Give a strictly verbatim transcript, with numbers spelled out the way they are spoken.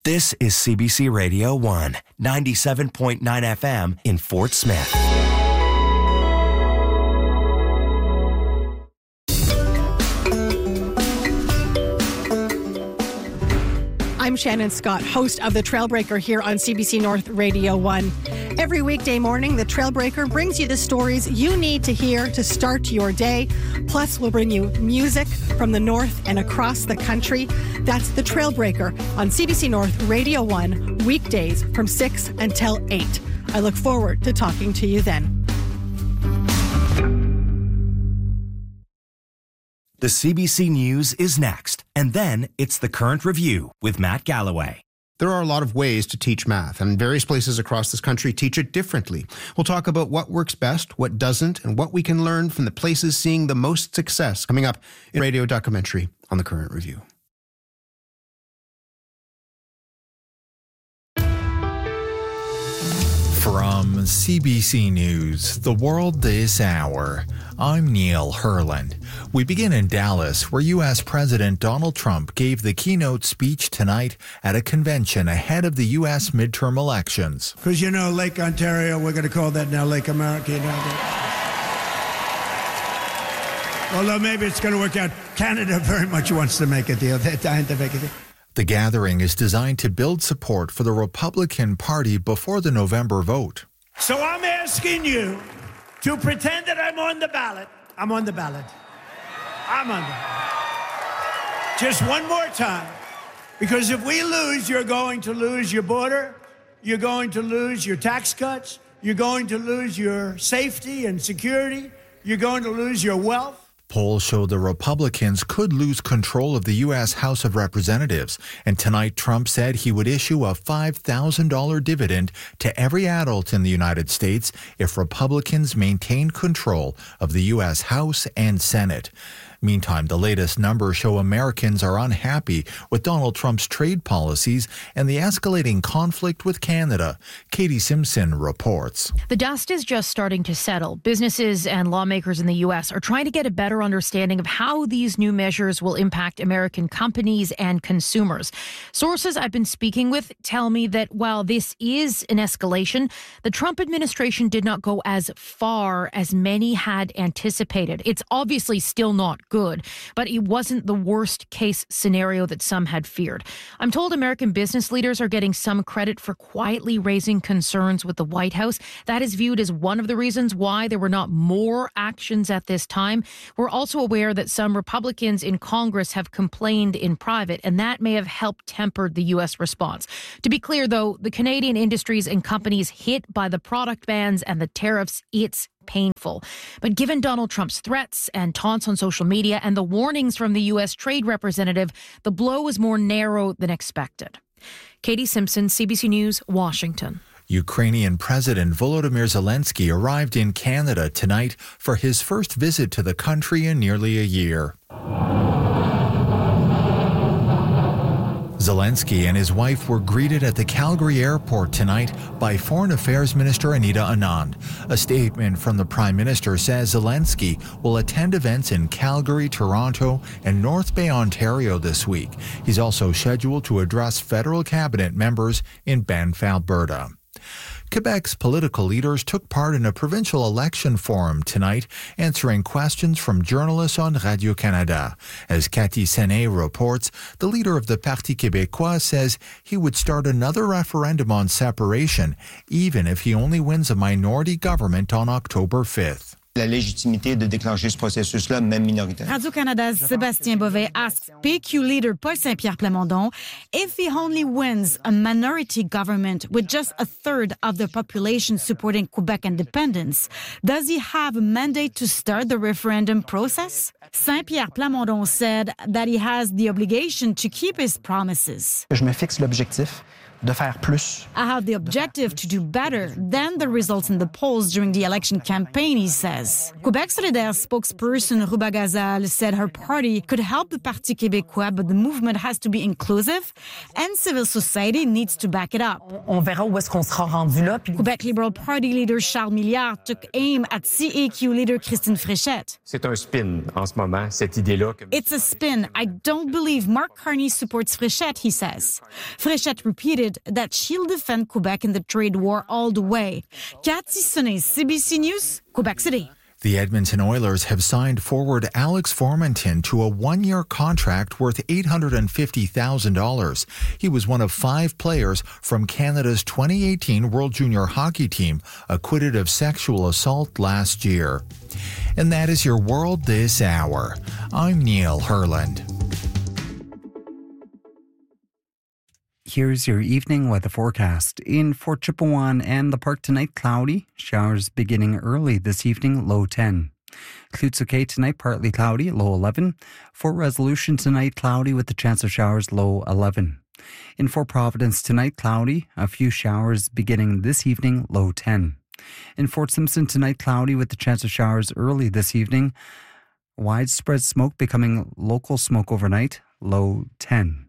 This is C B C Radio one, ninety-seven point nine F M in Fort Smith. I'm Shannon Scott, host of The Trailbreaker here on C B C North Radio one. Every weekday morning, The Trailbreaker brings you the stories you need to hear to start your day. Plus, we'll bring you music from the north and across the country. That's The Trailbreaker on C B C North Radio one, weekdays from six until eight. I look forward to talking to you then. The C B C News is next, and then it's The Current Review with Matt Galloway. There are a lot of ways to teach math, and various places across this country teach it differently. We'll talk about what works best, what doesn't, and what we can learn from the places seeing the most success coming up in a radio documentary on The Current Review. From C B C News, The World This Hour, I'm Neil Herland. We begin in Dallas, where U S President Donald Trump gave the keynote speech tonight at a convention ahead of the U S midterm elections. Because, you know, Lake Ontario, we're going to call that now Lake America. You know? Although maybe it's going to work out. Canada very much wants to make a deal. They're dying to make a deal. The gathering is designed to build support for the Republican Party before the November vote. So I'm asking you to pretend that I'm on the ballot. I'm on the ballot. I'm on the ballot. Just one more time. Because if we lose, you're going to lose your border. You're going to lose your tax cuts. You're going to lose your safety and security. You're going to lose your wealth. Polls show the Republicans could lose control of the U S House of Representatives, and tonight Trump said he would issue a five thousand dollars dividend to every adult in the United States if Republicans maintain control of the U S House and Senate. Meantime, the latest numbers show Americans are unhappy with Donald Trump's trade policies and the escalating conflict with Canada. Katie Simpson reports. The dust is just starting to settle. Businesses and lawmakers in the U S are trying to get a better understanding of how these new measures will impact American companies and consumers. Sources I've been speaking with tell me that while this is an escalation, the Trump administration did not go as far as many had anticipated. It's obviously still not good, but it wasn't the worst case scenario that some had feared. I'm told American business leaders are getting some credit for quietly raising concerns with the White House. That is viewed as one of the reasons why there were not more actions at this time. We're also aware that some Republicans in Congress have complained in private, and that may have helped temper the U S response. To be clear, though, the Canadian industries and companies hit by the product bans and the tariffs, it's painful. But given Donald Trump's threats and taunts on social media and the warnings from the U S trade representative, the blow was more narrow than expected. Katie Simpson, C B C News, Washington. Ukrainian President Volodymyr Zelensky arrived in Canada tonight for his first visit to the country in nearly a year. Zelensky and his wife were greeted at the Calgary airport tonight by Foreign Affairs Minister Anita Anand. A statement from the Prime Minister says Zelensky will attend events in Calgary, Toronto, and North Bay, Ontario this week. He's also scheduled to address federal cabinet members in Banff, Alberta. Quebec's political leaders took part in a provincial election forum tonight, answering questions from journalists on Radio-Canada. As Cathy Senet reports, the leader of the Parti Québécois says he would start another referendum on separation, even if he only wins a minority government on October fifth. La légitimité de déclencher ce processus-là, même minoritaire. Radio-Canada's Sébastien Bovet asks P Q leader Paul Saint-Pierre Plamondon if he only wins a minority government with just a third of the population supporting Quebec independence, does he have a mandate to start the referendum process? Saint-Pierre Plamondon said that he has the obligation to keep his promises. Je me fixe l'objectif de faire plus. I have the objective to do better than the results in the polls during the election campaign, he says. Quebec Solidaire spokesperson Ruba Gazal said her party could help the Parti québécois, but the movement has to be inclusive and civil society needs to back it up. On verra où est-ce qu'on sera rendu là. Quebec Liberal Party leader Charles Milliard took aim at C A Q leader Christine Fréchette. C'est un spin en ce moment, cette idée-là. Que... It's a spin. I don't believe Mark Carney supports Fréchette, he says. Fréchette repeated that she'll defend Quebec in the trade war all the way. Cathy Sonnet, C B C News, Quebec City. The Edmonton Oilers have signed forward Alex Formenton to a one-year contract worth eight hundred fifty thousand dollars. He was one of five players from Canada's twenty eighteen World Junior Hockey team acquitted of sexual assault last year. And that is your World This Hour. I'm Neil Herland. Here's your evening weather forecast. In Fort Chipewyan and the park tonight, cloudy. Showers beginning early this evening, low ten. Klutsuke tonight, partly cloudy, low eleven. Fort Resolution tonight, cloudy with the chance of showers, low eleven. In Fort Providence tonight, cloudy. A few showers beginning this evening, low ten. In Fort Simpson tonight, cloudy with the chance of showers early this evening. Widespread smoke becoming local smoke overnight, low ten.